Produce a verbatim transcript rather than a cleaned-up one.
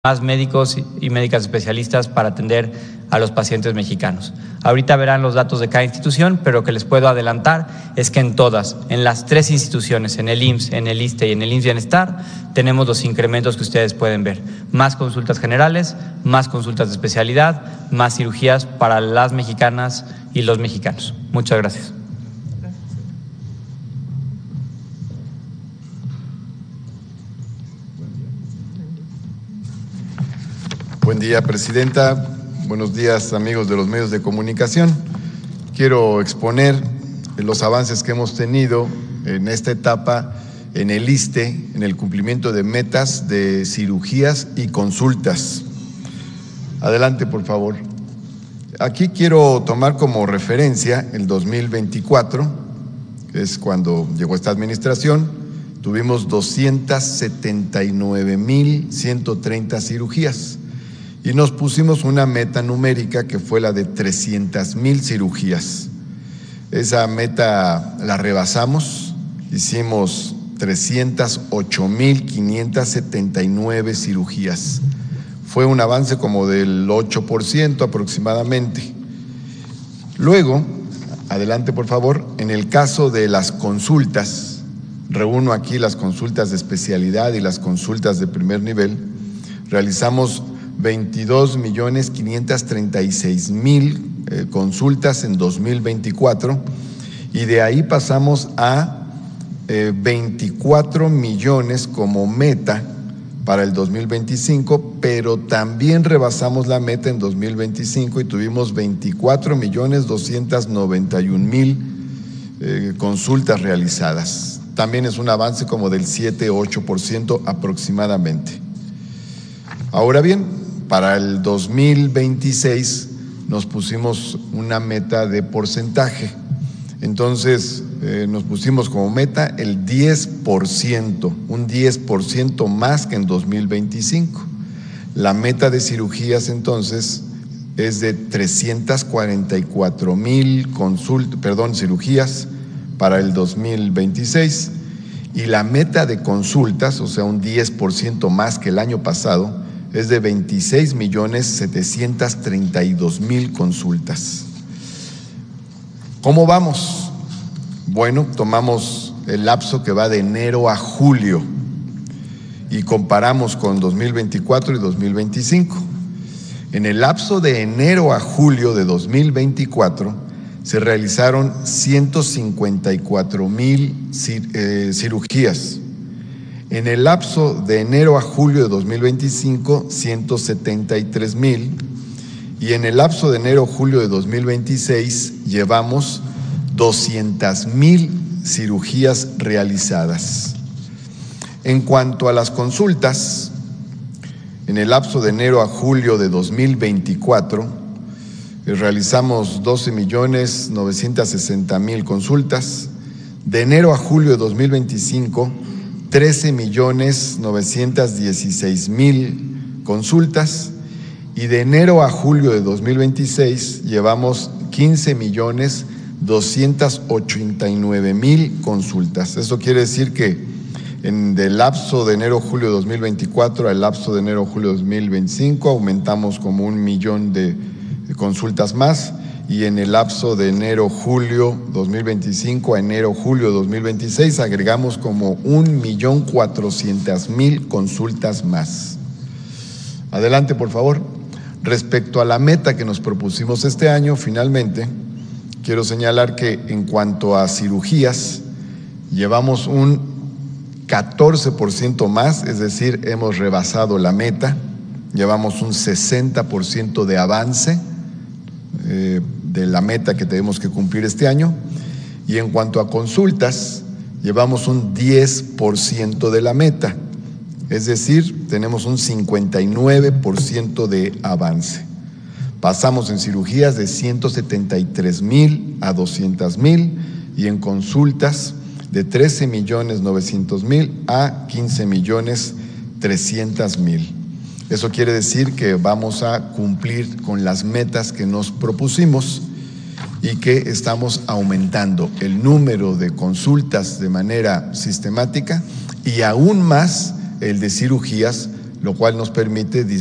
más médicos y médicas especialistas para atender a los pacientes mexicanos. Ahorita verán los datos de cada institución, pero lo que les puedo adelantar es que en todas, en las tres instituciones, en el I M S S, en el ISSSTE y en el I M S S Bienestar, tenemos los incrementos que ustedes pueden ver. Más consultas generales, más consultas de especialidad, más cirugías para las mexicanas y los mexicanos. Muchas gracias. Buen día, presidenta. Buenos días, amigos de los medios de comunicación. Quiero exponer los avances que hemos tenido en esta etapa en el ISSSTE, en el cumplimiento de metas de cirugías y consultas. Adelante, por favor. Aquí quiero tomar como referencia el dos mil veinticuatro, que es cuando llegó esta administración. Tuvimos doscientas setenta y nueve mil ciento treinta cirugías. Y nos pusimos una meta numérica que fue la de trescientas mil cirugías. Esa meta la rebasamos, hicimos trescientas ocho mil quinientas setenta y nueve cirugías. Fue un avance como del ocho por ciento aproximadamente. Luego, adelante por favor, en el caso de las consultas, reúno aquí las consultas de especialidad y las consultas de primer nivel, realizamos veintidós millones quinientas treinta y seis mil eh, consultas en dos mil veinticuatro y de ahí pasamos a eh, veinticuatro millones como meta para el dos mil veinticinco, pero también rebasamos la meta en dos mil veinticinco y tuvimos veinticuatro millones doscientos noventa y un mil eh, consultas realizadas. También es un avance como del siete a ocho por ciento aproximadamente. Ahora bien, para el dos mil veintiséis nos pusimos una meta de porcentaje. Entonces eh, nos pusimos como meta el diez por ciento, un diez por ciento más que en dos mil veinticinco. La meta de cirugías entonces es de trescientas cuarenta y cuatro mil consult, perdón, cirugías para el dos mil veintiséis y la meta de consultas, o sea, un diez por ciento más que el año pasado, es de veintiséis millones setecientos treinta y dos mil consultas. ¿Cómo vamos? Bueno, tomamos el lapso que va de enero a julio y comparamos con dos mil veinticuatro y dos mil veinticinco. En el lapso de enero a julio de dos mil veinticuatro se realizaron ciento cincuenta y cuatro mil eh, cirugías. En el lapso de enero a julio de dos mil veinticinco, ciento setenta y tres mil, y en el lapso de enero a julio de dos mil veintiséis llevamos doscientas mil cirugías realizadas. En cuanto a las consultas, en el lapso de enero a julio de dos mil veinticuatro realizamos doce millones novecientos sesenta mil consultas. De enero a julio de dos mil veinticinco, trece millones novecientos dieciséis mil consultas y de enero a julio de dos mil veintiséis llevamos quince millones doscientos ochenta y nueve mil consultas. Eso quiere decir que en el lapso de enero a julio de dos mil veinticuatro al lapso de enero a julio de dos mil veinticinco aumentamos como un millón de consultas más. Y en el lapso de enero-julio dos mil veinticinco a enero-julio dos mil veintiséis agregamos como un millón cuatrocientas mil consultas más. Adelante, por favor. Respecto a la meta que nos propusimos este año, finalmente, quiero señalar que en cuanto a cirugías, llevamos un catorce por ciento más, es decir, hemos rebasado la meta, llevamos un sesenta por ciento de avance eh, de la meta que tenemos que cumplir este año, y en cuanto a consultas, llevamos un diez por ciento de la meta, es decir, tenemos un cincuenta y nueve por ciento de avance. Pasamos en cirugías de ciento setenta y tres mil a doscientas mil y en consultas de trece millones novecientos mil a quince millones trescientos mil. Eso quiere decir que vamos a cumplir con las metas que nos propusimos y que estamos aumentando el número de consultas de manera sistemática y aún más el de cirugías lo cual nos permite